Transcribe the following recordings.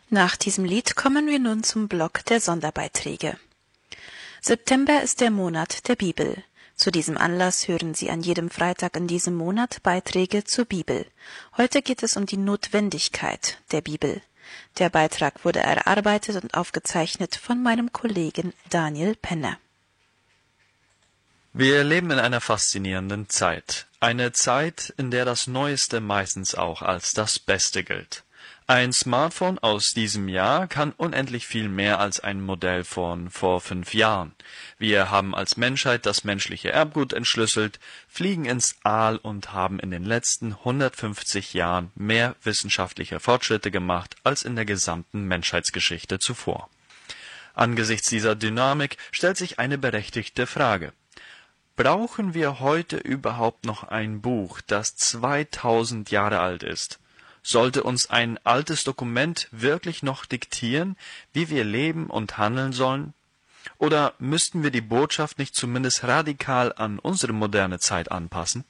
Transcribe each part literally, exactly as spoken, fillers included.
Nach diesem Lied kommen wir nun zum Block der Sonderbeiträge. September ist der Monat der Bibel. Zu diesem Anlass hören Sie an jedem Freitag in diesem Monat Beiträge zur Bibel. Heute geht es um die Notwendigkeit der Bibel. Der Beitrag wurde erarbeitet und aufgezeichnet von meinem Kollegen Daniel Penner. Wir leben in einer faszinierenden Zeit. Eine Zeit, in der das Neueste meistens auch als das Beste gilt. Ein Smartphone aus diesem Jahr kann unendlich viel mehr als ein Modell von vor fünf Jahren. Wir haben als Menschheit das menschliche Erbgut entschlüsselt, fliegen ins All und haben in den letzten hundertfünfzig Jahren mehr wissenschaftliche Fortschritte gemacht als in der gesamten Menschheitsgeschichte zuvor. Angesichts dieser Dynamik stellt sich eine berechtigte Frage. Brauchen wir heute überhaupt noch ein Buch, das zweitausend Jahre alt ist? Sollte uns ein altes Dokument wirklich noch diktieren, wie wir leben und handeln sollen? Oder müssten wir die Botschaft nicht zumindest radikal an unsere moderne Zeit anpassen?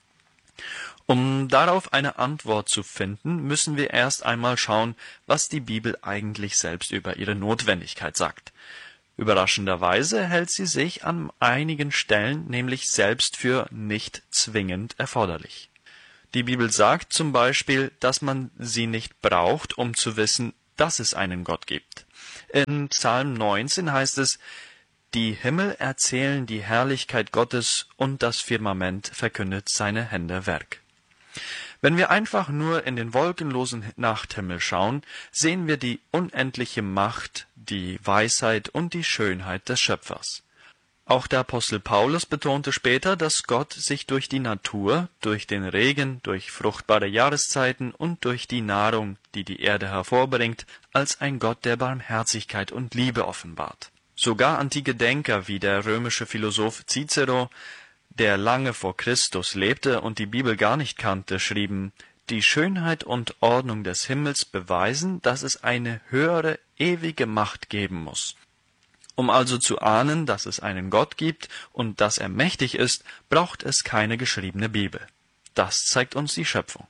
Um darauf eine Antwort zu finden, müssen wir erst einmal schauen, was die Bibel eigentlich selbst über ihre Notwendigkeit sagt. Überraschenderweise hält sie sich an einigen Stellen nämlich selbst für nicht zwingend erforderlich. Die Bibel sagt zum Beispiel, dass man sie nicht braucht, um zu wissen, dass es einen Gott gibt. In Psalm neunzehn heißt es, die Himmel erzählen die Herrlichkeit Gottes und das Firmament verkündet seine Hände Werk. Wenn wir einfach nur in den wolkenlosen Nachthimmel schauen, sehen wir die unendliche Macht, die Weisheit und die Schönheit des Schöpfers. Auch der Apostel Paulus betonte später, dass Gott sich durch die Natur, durch den Regen, durch fruchtbare Jahreszeiten und durch die Nahrung, die die Erde hervorbringt, als ein Gott der Barmherzigkeit und Liebe offenbart. Sogar antike Denker wie der römische Philosoph Cicero, der lange vor Christus lebte und die Bibel gar nicht kannte, schrieben, die Schönheit und Ordnung des Himmels beweisen, dass es eine höhere, ewige Macht geben muss. Um also zu ahnen, dass es einen Gott gibt und dass er mächtig ist, braucht es keine geschriebene Bibel. Das zeigt uns die Schöpfung.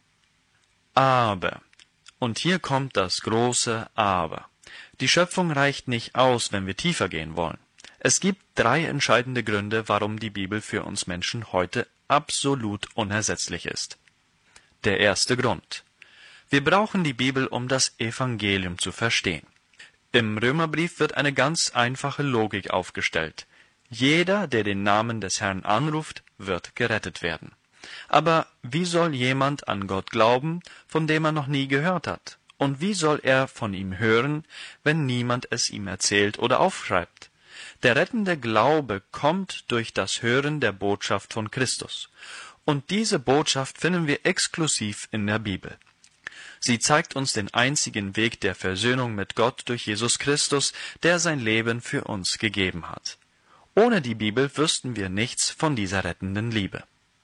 Aber, und hier kommt das große Aber, die Schöpfung reicht nicht aus, wenn wir tiefer gehen wollen. Es gibt drei entscheidende Gründe, warum die Bibel für uns Menschen heute absolut unersetzlich ist. Der erste Grund. Wir brauchen die Bibel, um das Evangelium zu verstehen. Im Römerbrief wird eine ganz einfache Logik aufgestellt. Jeder, der den Namen des Herrn anruft, wird gerettet werden. Aber wie soll jemand an Gott glauben, von dem er noch nie gehört hat? Und wie soll er von ihm hören, wenn niemand es ihm erzählt oder aufschreibt? Der rettende Glaube kommt durch das Hören der Botschaft von Christus. Und diese Botschaft finden wir exklusiv in der Bibel. Sie zeigt uns den einzigen Weg der Versöhnung mit Gott durch Jesus Christus, der sein Leben für uns gegeben hat. Ohne die Bibel wüssten wir nichts von dieser rettenden Liebe.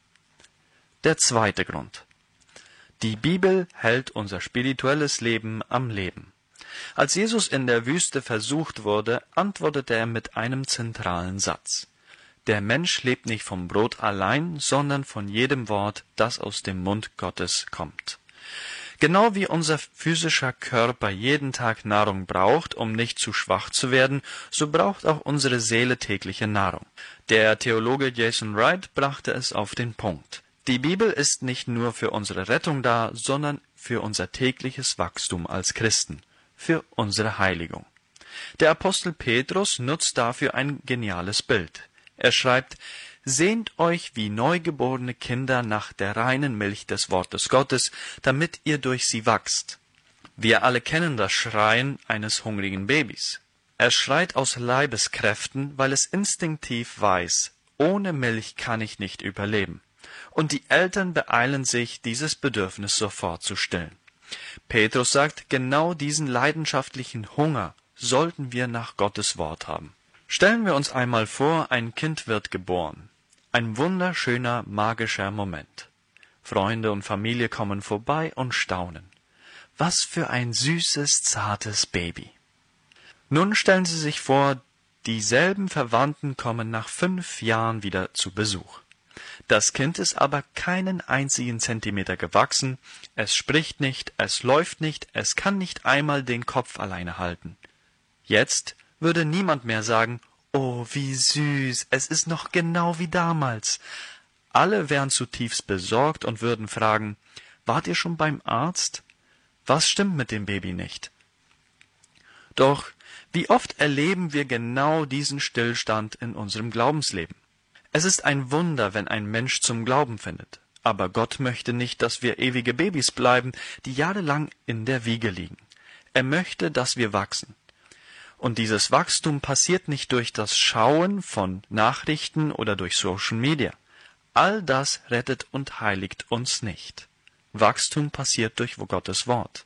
Der zweite Grund. Die Bibel hält unser spirituelles Leben am Leben. Als Jesus in der Wüste versucht wurde, antwortete er mit einem zentralen Satz. Der Mensch lebt nicht vom Brot allein, sondern von jedem Wort, das aus dem Mund Gottes kommt. Genau wie unser physischer Körper jeden Tag Nahrung braucht, um nicht zu schwach zu werden, so braucht auch unsere Seele tägliche Nahrung. Der Theologe Jason Wright brachte es auf den Punkt. Die Bibel ist nicht nur für unsere Rettung da, sondern für unser tägliches Wachstum als Christen, für unsere Heiligung. Der Apostel Petrus nutzt dafür ein geniales Bild. Er schreibt, sehnt euch wie neugeborene Kinder nach der reinen Milch des Wortes Gottes, damit ihr durch sie wachst. Wir alle kennen das Schreien eines hungrigen Babys. Es schreit aus Leibeskräften, weil es instinktiv weiß, ohne Milch kann ich nicht überleben. Und die Eltern beeilen sich, dieses Bedürfnis sofort zu stillen. Petrus sagt, genau diesen leidenschaftlichen Hunger sollten wir nach Gottes Wort haben. Stellen wir uns einmal vor, ein Kind wird geboren. Ein wunderschöner, magischer Moment. Freunde und Familie kommen vorbei und staunen. Was für ein süßes, zartes Baby. Nun stellen Sie sich vor, dieselben Verwandten kommen nach fünf Jahren wieder zu Besuch. Das Kind ist aber keinen einzigen Zentimeter gewachsen, es spricht nicht, es läuft nicht, es kann nicht einmal den Kopf alleine halten. Jetzt würde niemand mehr sagen, »Oh, wie süß, es ist noch genau wie damals.« Alle wären zutiefst besorgt und würden fragen, »Wart ihr schon beim Arzt? Was stimmt mit dem Baby nicht?« Doch wie oft erleben wir genau diesen Stillstand in unserem Glaubensleben? Es ist ein Wunder, wenn ein Mensch zum Glauben findet. Aber Gott möchte nicht, dass wir ewige Babys bleiben, die jahrelang in der Wiege liegen. Er möchte, dass wir wachsen. Und dieses Wachstum passiert nicht durch das Schauen von Nachrichten oder durch Social Media. All das rettet und heiligt uns nicht. Wachstum passiert durch Gottes Wort.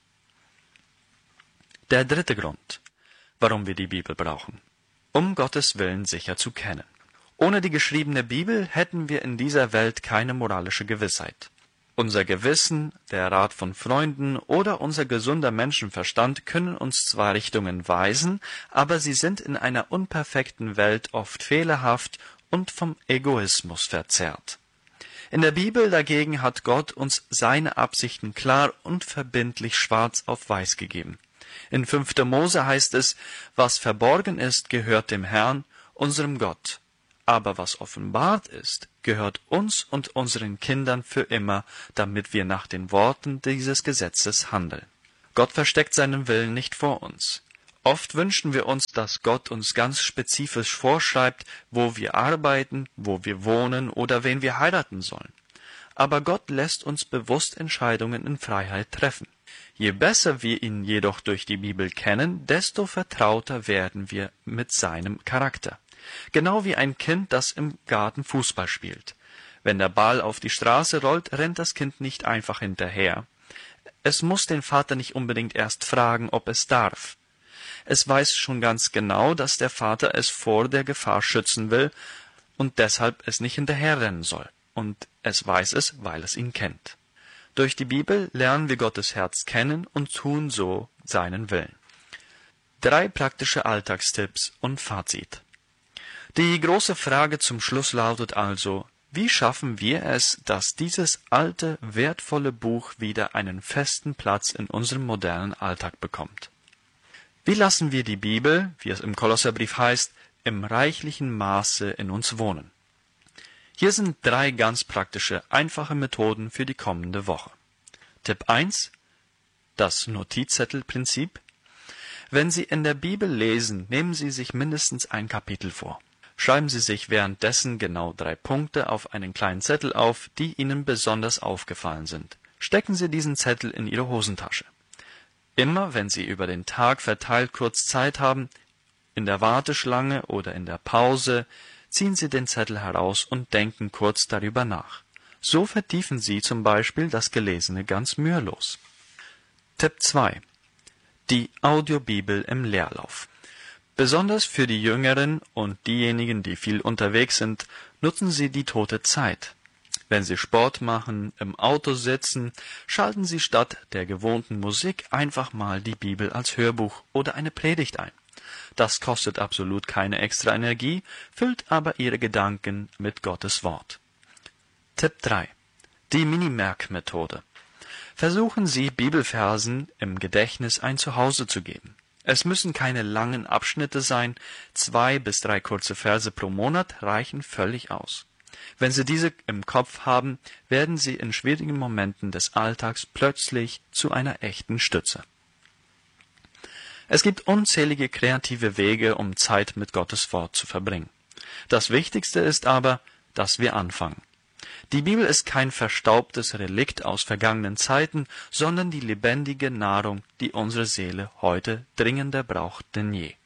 Der dritte Grund, warum wir die Bibel brauchen. Um Gottes Willen sicher zu kennen. Ohne die geschriebene Bibel hätten wir in dieser Welt keine moralische Gewissheit. Unser Gewissen, der Rat von Freunden oder unser gesunder Menschenverstand können uns zwar Richtungen weisen, aber sie sind in einer unperfekten Welt oft fehlerhaft und vom Egoismus verzerrt. In der Bibel dagegen hat Gott uns seine Absichten klar und verbindlich schwarz auf weiß gegeben. In fünfter Mose heißt es, was verborgen ist, gehört dem Herrn, unserem Gott. Aber was offenbart ist, gehört uns und unseren Kindern für immer, damit wir nach den Worten dieses Gesetzes handeln. Gott versteckt seinen Willen nicht vor uns. Oft wünschen wir uns, dass Gott uns ganz spezifisch vorschreibt, wo wir arbeiten, wo wir wohnen oder wen wir heiraten sollen. Aber Gott lässt uns bewusst Entscheidungen in Freiheit treffen. Je besser wir ihn jedoch durch die Bibel kennen, desto vertrauter werden wir mit seinem Charakter. Genau wie ein Kind, das im Garten Fußball spielt. Wenn der Ball auf die Straße rollt, rennt das Kind nicht einfach hinterher. Es muss den Vater nicht unbedingt erst fragen, ob es darf. Es weiß schon ganz genau, dass der Vater es vor der Gefahr schützen will und deshalb es nicht hinterherrennen soll. Und es weiß es, weil es ihn kennt. Durch die Bibel lernen wir Gottes Herz kennen und tun so seinen Willen. Drei praktische Alltagstipps und Fazit. Die große Frage zum Schluss lautet also, wie schaffen wir es, dass dieses alte, wertvolle Buch wieder einen festen Platz in unserem modernen Alltag bekommt? Wie lassen wir die Bibel, wie es im Kolosserbrief heißt, im reichlichen Maße in uns wohnen? Hier sind drei ganz praktische, einfache Methoden für die kommende Woche. Tipp eins. Das Notizzettelprinzip. Wenn Sie in der Bibel lesen, nehmen Sie sich mindestens ein Kapitel vor. Schreiben Sie sich währenddessen genau drei Punkte auf einen kleinen Zettel auf, die Ihnen besonders aufgefallen sind. Stecken Sie diesen Zettel in Ihre Hosentasche. Immer wenn Sie über den Tag verteilt kurz Zeit haben, in der Warteschlange oder in der Pause, ziehen Sie den Zettel heraus und denken kurz darüber nach. So vertiefen Sie zum Beispiel das Gelesene ganz mühelos. Tipp zwei. Die Audiobibel im Leerlauf. Besonders für die Jüngeren und diejenigen, die viel unterwegs sind, nutzen Sie die tote Zeit. Wenn Sie Sport machen, im Auto sitzen, schalten Sie statt der gewohnten Musik einfach mal die Bibel als Hörbuch oder eine Predigt ein. Das kostet absolut keine extra Energie, füllt aber Ihre Gedanken mit Gottes Wort. Tipp drei. Die Mini-Merk-Methode. Versuchen Sie, Bibelversen im Gedächtnis ein Zuhause zu geben. Es müssen keine langen Abschnitte sein, zwei bis drei kurze Verse pro Monat reichen völlig aus. Wenn Sie diese im Kopf haben, werden Sie in schwierigen Momenten des Alltags plötzlich zu einer echten Stütze. Es gibt unzählige kreative Wege, um Zeit mit Gottes Wort zu verbringen. Das Wichtigste ist aber, dass wir anfangen. Die Bibel ist kein verstaubtes Relikt aus vergangenen Zeiten, sondern die lebendige Nahrung, die unsere Seele heute dringender braucht denn je.